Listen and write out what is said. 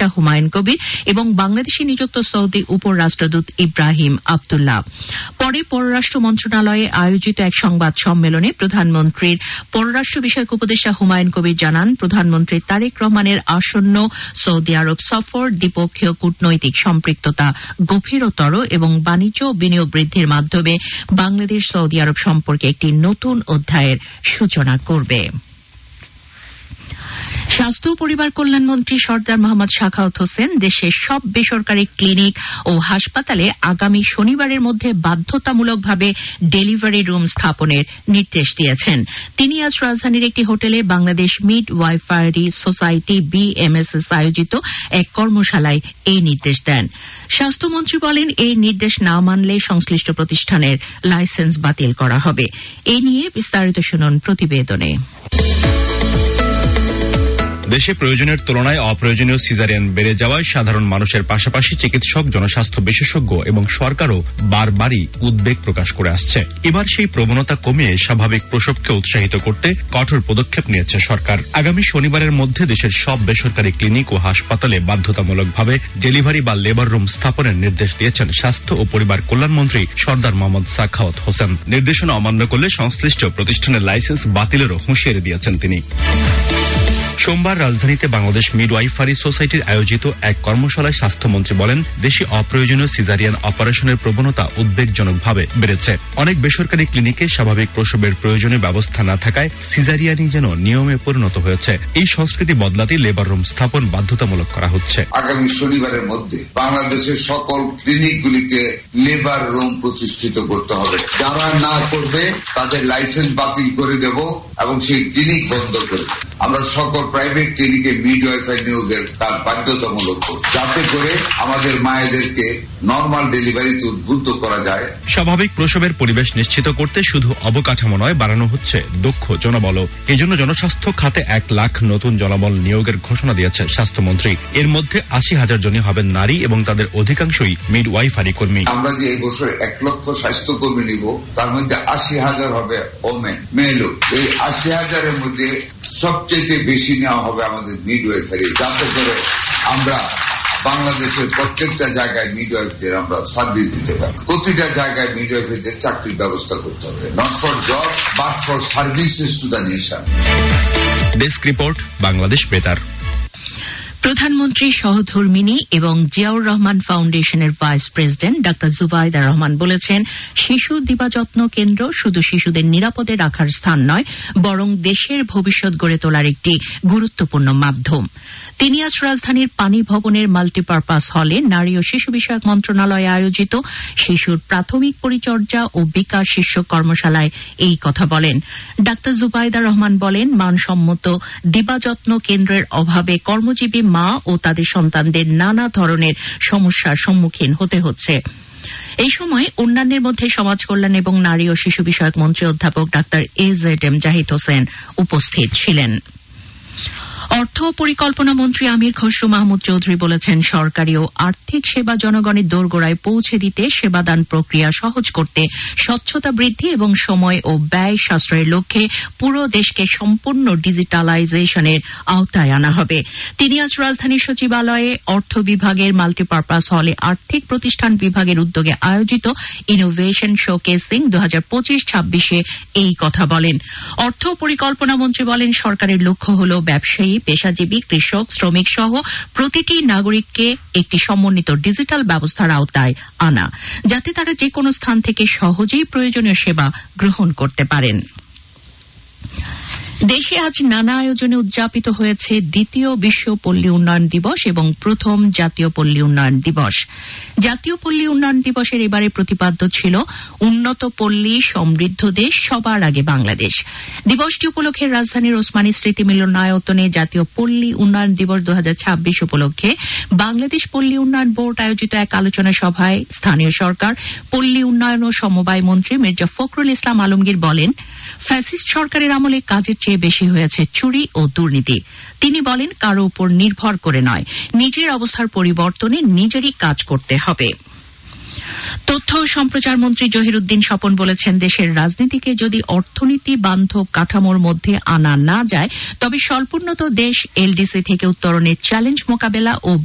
উপদেষ্টা হুমায়ুন কবির এবং বাংলাদেশে নিযুক্ত সৌদি উপরাষ্ট্রদূত ইব্রাহিম আব্দুল্লাহ। পরে পররাষ্ট্র মন্ত্রণালয়ে আয়োজিত এক সংবাদ সম্মেলনে প্রধানমন্ত্রীর পররাষ্ট্র বিষয়ক উপদেষ্টা হুমায়ুন কবির জানান, প্রধানমন্ত্রী তারেক রহমানের আসন্ন সৌদি আরব সফর দ্বিপক্ষীয় কূটনৈতিক সম্পৃক্ততা গভীরতর এবং বাণিজ্য ও বিনিয়োগ বৃদ্ধির মাধ্যমে বাংলাদেশ সৌদি আরব সম্পর্কে একটি নতুন অধ্যায়ের সূচনা করবে। স্বাস্থ্য ও পরিবার কল্যাণ মন্ত্রী সরদার মোহাম্মদ সাখাওয়াত হোসেন দেশের সব বেসরকারি ক্লিনিক ও হাসপাতালে আগামী শনিবারের মধ্যে বাধ্যতামূলকভাবে ডেলিভারি রুম স্থাপনের নির্দেশ দিয়েছেন। তিনি আজ রাজধানীর একটি হোটেলে বাংলাদেশ মিড ওয়াইফারি সোসাইটি BMSS আয়োজিত এক কর্মশালায় এই নির্দেশ দেন। স্বাস্থ্যমন্ত্রী বলেন, এই নির্দেশ না মানলে সংশ্লিষ্ট প্রতিষ্ঠানের লাইসেন্স বাতিল করা হবে। এ নিয়ে বিস্তারিত শুনুন প্রতিবেদনে। দেশে প্রয়োজনের তুলনায় অপ্রয়োজনীয় সিজারিয়ান বেড়ে যাওয়ায় সাধারণ মানুষের পাশাপাশি চিকিৎসক, জনস্বাস্থ্য বিশেষজ্ঞ এবং সরকারও বারবারই উদ্বেগ প্রকাশ করে আসছে। এবার সেই প্রবণতা কমিয়ে স্বাভাবিক প্রসবকে উৎসাহিত করতে কঠোর পদক্ষেপ নিয়েছে সরকার। আগামী শনিবারের মধ্যে দেশের সব বেসরকারি ক্লিনিক ও হাসপাতালে বাধ্যতামূলকভাবে ডেলিভারি বা লেবার রুম স্থাপনের নির্দেশ দিয়েছেন স্বাস্থ্য ও পরিবার কল্যাণ মন্ত্রী সরদার মোহাম্মদ সাখাওয়াত হোসেন। নির্দেশনা অমান্য করলে সংশ্লিষ্ট প্রতিষ্ঠানের লাইসেন্স বাতিলেরও হুঁশিয়ারি দিয়েছেন তিনি। সোমবার রাজধানীতে বাংলাদেশ মিডওয়াইফারি সোসাইটির আয়োজিত এক কর্মশালায় স্বাস্থ্যমন্ত্রী বলেন, দেশে অপ্রয়োজনীয় সিজারিয়ান অপারেশনের প্রবণতা উদ্বেগজনকভাবে বেড়েছে। অনেক বেসরকারি ক্লিনিকে স্বাভাবিক প্রসবের প্রয়োজনীয় ব্যবস্থা না থাকায় সিজারিয়ানই যেন নিয়মে পরিণত হয়েছে। এই সংস্কৃতি বদলাতে লেবার রুম স্থাপন বাধ্যতামূলক করা হচ্ছে। আগামী শনিবারের মধ্যে বাংলাদেশের সকল ক্লিনিকগুলিতে লেবার রুম প্রতিষ্ঠিত করতে হবে। যারা না করবে তাদের লাইসেন্স বাতিল করে দেব এবং সেই ক্লিনিক বন্ধ করে দেব। আমরা সকল প্রাইভেট ক্লিনিকে মিডওয়াইফারি নিয়োগের কাজ বাধ্যতামূলক করব, যাতে করে আমাদের মায়েদেরকে নর্মাল ডেলিভারিতে উদ্বুদ্ধ করা যায়। স্বাভাবিক প্রসবের পরিবেশ নিশ্চিত করতে শুধু অবকাঠামো নয়, বাড়ানো হচ্ছে দক্ষ জনবল। এজন্য জনস্বাস্থ্য খাতে 1 লাখ নতুন জনবল নিয়োগের ঘোষণা দিয়েছে স্বাস্থ্যমন্ত্রী। এর মধ্যে 80,000 জনই হবেন নারী এবং তাদের অধিকাংশই মিডওয়াইফারি কর্মী। আমরা যে এই বছর 1 লক্ষ স্বাস্থ্যকর্মী নিব, তার মধ্যে 80,000 হবে ওমেন, মেয়ে লোক। এই 80,000-এর মধ্যে সবচেয়ে বেশি নেওয়া হবে আমাদের মিডওয়াইফারি, যাতে করে আমরা বাংলাদেশের প্রত্যেকটা জায়গায় মিডওয়াইফদের আমরা সার্ভিস দিতে পারি। প্রতিটা জায়গায় মিডওয়াইফদের চাকরির ব্যবস্থা করতে হবে, not for job but for services to the nation. Desk report, Bangladesh বেতার। প্রধানমন্ত্রী সহধর্মিনী এবং জিয়াউর রহমান ফাউন্ডেশনের vice president doctor Zubaida Rahman বলেছেন, শিশু দিবাযত্ন কেন্দ্র শুধু শিশুদের নিরাপদে রাখার স্থান নয়, বরং দেশের ভবিষ্যৎ গড়ে তোলার একটি গুরুত্বপূর্ণ মাধ্যম। তিনি আজ রাজধানীর পানি ভবনের মাল্টিপারপাস হলে নারী ও শিশু বিষয়ক মন্ত্রণালয়ে আয়োজিত শিশুর প্রাথমিক পরিচর্যা ও বিকাশ শীর্ষক কর্মশালায় এই কথা বলেন। ডাক্তার জুবাইদা রহমান বলেন, মানসম্মত দিবাযত্ন কেন্দ্রের অভাবে কর্মজীবী মা ও তাদের সন্তানদের নানা ধরনের সমস্যার সম্মুখীন হতে হচ্ছে। এই সময় অন্যান্যের মধ্যে সমাজ কল্যাণ এবং নারী ও শিশু বিষয়ক মন্ত্রী অধ্যাপক ডাক্তার AZM জাহিদ হোসেন উপস্থিত ছিলেন। অর্থ ও পরিকল্পনা মন্ত্রী আমির খসরু মাহমুদ চৌধুরী বলেছেন, সরকারি ও আর্থিক সেবা জনগণের দোরগোড়ায় পৌঁছে দিতে সেবাদান প্রক্রিয়া সহজ করতে, স্বচ্ছতা বৃদ্ধি এবং সময় ও ব্যয় সাশ্রয়ের লক্ষ্যে পুরো দেশকে সম্পূর্ণ ডিজিটালাইজেশনের আওতায় আনা হবে। তিনি আজ রাজধানীর সচিবালয়ে অর্থ বিভাগের মাল্টিপারপাস হলে আর্থিক প্রতিষ্ঠান বিভাগের উদ্যোগে আয়োজিত ইনোভেশন শোকেসিং 2025-26-এ এই কথা বলেন। অর্থ ও পরিকল্পনা মন্ত্রী বলেন, সরকারের লক্ষ্য হল ব্যবসায়ী, পেশাজীবী, কৃষক, শ্রমিক সহ প্রতিটি নাগরিককে একটি সমন্বিত ডিজিটাল ব্যবস্থার আওতায় আনা, যাতে তারা যে কোনো স্থান থেকে সহজেই প্রয়োজনীয় সেবা গ্রহণ করতে পারেন। দেশে আজ নানা আয়োজনে উদযাপিত হয়েছে দ্বিতীয় বিশ্ব পল্লী উন্নয়ন দিবস এবং প্রথম জাতীয় পল্লী উন্নয়ন দিবস। জাতীয় পল্লী উন্নয়ন দিবসের এবারে প্রতিপাদ্য ছিল উন্নত পল্লী, সমৃদ্ধ দেশ, সবার আগে বাংলাদেশ। দিবসটি উপলক্ষে রাজধানীর ওসমানী স্মৃতি মিলনায়তনে জাতীয় পল্লী উন্নয়ন দিবস 2026 উপলক্ষে বাংলাদেশ পল্লী উন্নয়ন বোর্ড আয়োজিত এক আলোচনা সভায় স্থানীয় সরকার, পল্লী উন্নয়ন ও সমবায় মন্ত্রী মির্জা ফখরুল ইসলাম আলমগীর বলেন, ফ্যাসিস্ট সরকারের আমলে কাজের চেয়ে বেশি হয়েছে চুরি ও দুর্নীতি। তিনি বলেন, কারো উপর নির্ভর করে নয়, নিজের অবস্থার পরিবর্তনে নিজেরই কাজ করতে হবে। তথ্য ও সম্প্রচার মন্ত্রী জহিরুদ্দিন স্বপন বলেছেন, দেশের রাজনীতিকে যদি অর্থনীতি বান্ধব কাঠামোর মধ্যে আনা না যায়, তবে স্বল্পোন্নত দেশ এলডিসি থেকে উত্তরণের চ্যালেঞ্জ মোকাবেলা ও